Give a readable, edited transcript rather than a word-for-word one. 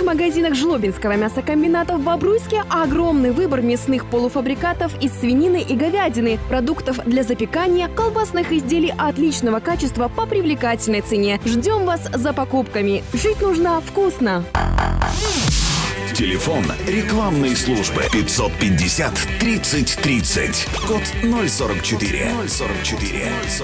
магазинах Жлобинского мясокомбината в Бобруйске огромный выбор мясных полуфабрикатов из свинины и говядины, продуктов для запекания, колбасных изделий отличного качества по привлекательной цене. Ждем вас за покупками. Жить нужно вкусно. Телефон рекламной службы 550 30 30. Код 044.